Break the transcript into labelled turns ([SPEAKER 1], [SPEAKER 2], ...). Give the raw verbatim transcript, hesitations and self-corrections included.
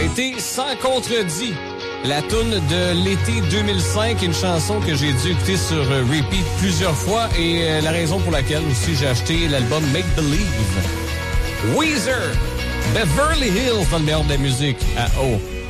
[SPEAKER 1] été sans contredit la toune de l'été deux mille cinq, une chanson que j'ai dû écouter sur repeat plusieurs fois et la raison pour laquelle aussi j'ai acheté l'album Make Believe. Weezer, Beverly Hills dans le meilleur de la musique à O.